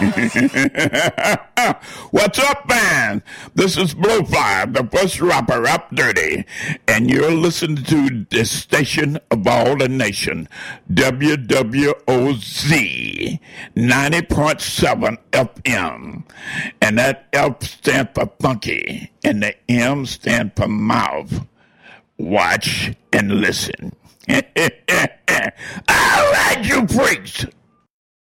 What's up, man? This is Blowfly, the first rapper up dirty, and you're listening to the station of all the nation, WWOZ 90.7 FM, and that F stands for funky, and the M stands for mouth. Watch and listen. All right, you freaks.